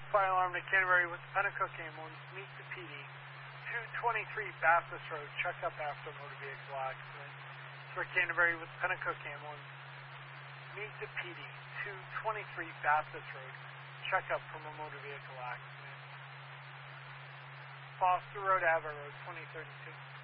Fire alarm to Canterbury with the Pennacook ambulance. Meet the PD. 223 Bathurst Road. Check up after motor vehicle accident. For Canterbury with the Pennacook ambulance. Meet the PD. 223 Bathurst Road. Check up from a motor vehicle accident. Foster Road, Abbott Road, 2032.